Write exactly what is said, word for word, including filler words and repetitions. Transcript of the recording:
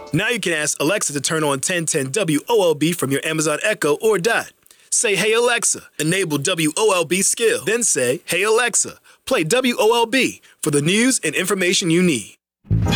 Now you can ask Alexa to turn on ten ten W O L B from your Amazon Echo or Dot. Say, "Hey Alexa," enable W O L B skill. Then say, "Hey Alexa, play W O L B for the news and information you need."